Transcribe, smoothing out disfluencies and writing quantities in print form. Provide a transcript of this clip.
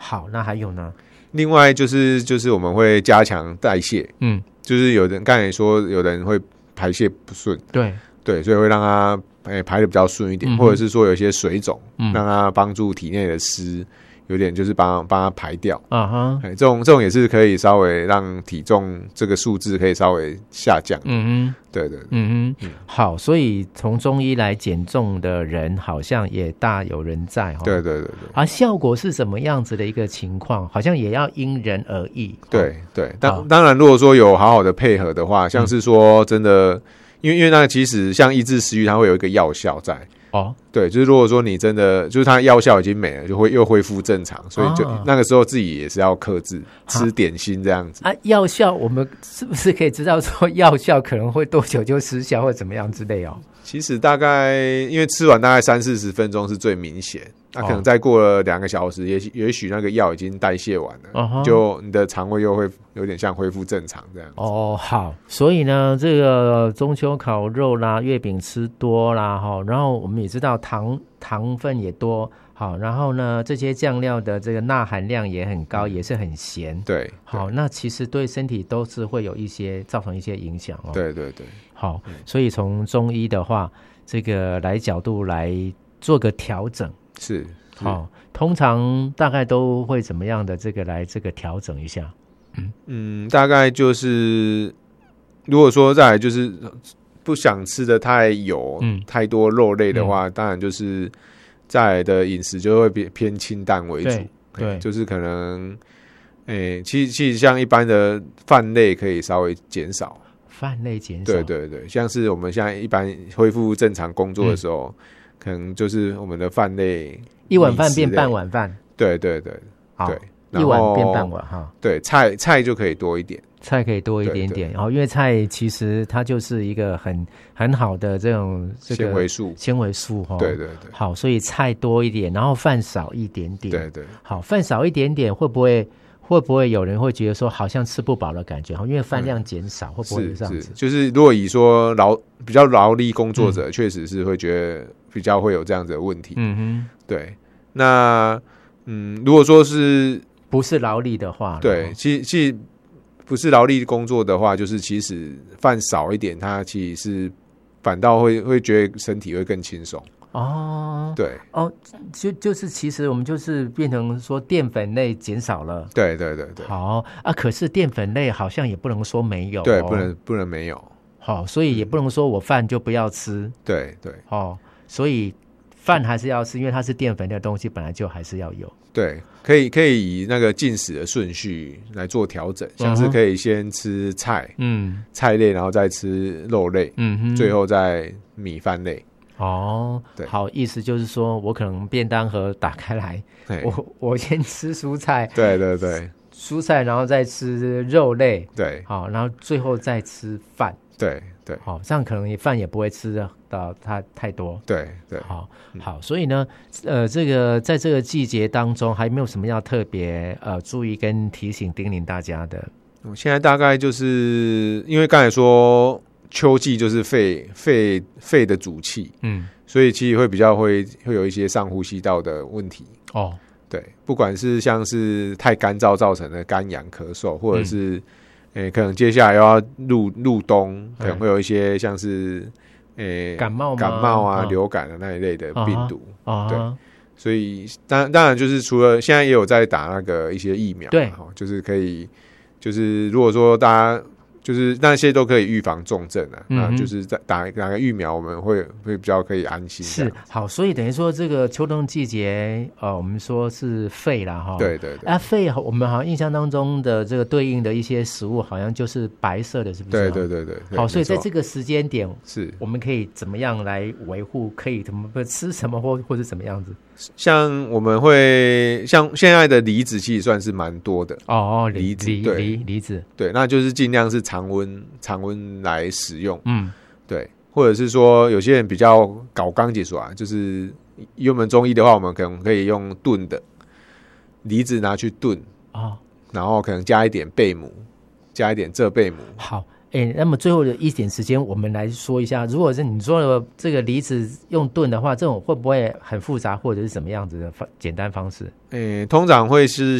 好，那还有呢？ 另外就是我们会加强代谢，就是有人刚才说有人会排泄不顺，对，所以会让他排的比较顺一点，或者是说有一些水肿，让他帮助体内的湿有点就是帮他排掉这种也是可以稍微让体重这个数字可以稍微下降。对， 好，所以从中医来减重的人好像也大有人在对， 效果是什么样子的一个情况，好像也要因人而异。 对，当然如果说有好好的配合的话，像是说真的因为那其实像抑制食欲它会有一个药效在对，就是如果说你真的就是它药效已经没了，就会又恢复正常，所以就那个时候自己也是要克制吃点心这样子药效我们是不是可以知道说药效可能会多久就失效或怎么样之类其实大概因为吃完大概30-40分钟是最明显，可能再过了2个小时，也许那个药已经代谢完了，就你的肠胃又会有点像恢复正常这样子。 好，所以呢，这个中秋烤肉啦、月饼吃多啦，然后我们也知道糖分也多，好，然后呢，这些酱料的这个钠含量也很高，也是很咸。 对， 好，那其实对身体都是会有造成一些影响对。 好，所以从中医的话，这个角度来做个调整， 是好，通常大概都会怎么样的这个调整一下？ 大概就是如果说再来就是不想吃的太油，太多肉类的话，当然就是再来的饮食就会偏清淡为主。对，就是可能其实像一般的饭类可以稍微减少。 饭类减少， 对，像是我们现在一般恢复正常工作的时候，可能就是我们的饭类一碗饭变半碗饭， 对， 一碗变半碗对，菜就可以多一点， 菜可以多一点点，因为菜其实它就是一个很好的这种纤维素对， 好，所以菜多一点，然后饭少一点点， 对， 好，饭少一点点会不会有人会觉得说好像吃不饱的感觉，因为饭量减少，会不会这样子？ 就是如果以说比较劳力工作者，确实是会觉得比较会有这样子的问题。对。那如果说是不是劳力的话， 对，其实不是劳力工作的话，就是其实饭少一点，它其实是反倒会觉得身体会更轻松。对就是其实我们就是变成说淀粉类减少了， 对， 好可是淀粉类好像也不能说没有， 对，不能没有， 好，所以也不能说我饭就不要吃， 对， 所以饭还是要吃，因为它是淀粉类的东西，本来就还是要有， 对，可以以那个进食的顺序来做调整，像是可以先吃菜类，然后再吃肉类，最后再米饭类。对， 好，意思就是说我可能便当盒打开来，我先吃蔬菜， 对， 蔬菜，然后再吃肉类， 对， 好，然后最后再吃饭， 对， 好，这样可能饭也不会吃到它太多， 对， 好，所以呢，这个在这个季节当中，还没有什么要特别注意跟提醒叮咛大家的。 我现在大概就是因为刚才说。秋季就是肺的主气，所以其实会比较会有一些上呼吸道的问题。对，不管是像是太干燥造成的干痒咳嗽，或者是可能接下来又要入冬，可能会有一些像是感冒啊、流感的那一类的病毒。对，所以当然就是除了现在也有在打那个一些疫苗， 对， 就是可以，就是如果说大家。就是那些都可以预防重症那就是打个疫苗，我们会比较可以安心。 是好，所以等于说这个秋冬季节，我们说是肺啦对， 肺我们好像印象当中的这个对应的一些食物，好像就是白色的，是不是？ 对。 好，所以在这个时间点， 是我们可以怎么样来维护？可以怎么吃什么或是怎么样子？ 像我们会像现在的梨子其实算是蛮多的梨子对，那就是尽量是常温来使用，对，或者是说有些人比较搞刚解说就是以我们中医的话，我们可能可以用炖的梨子拿去炖然后可能加一点贝母，加一点浙贝母。 好。那么最后的一点时间，我们来说一下，如果是你说的这个梨子用炖的话，这种会不会很复杂，或者是什么样子的简单方式？ 通常会是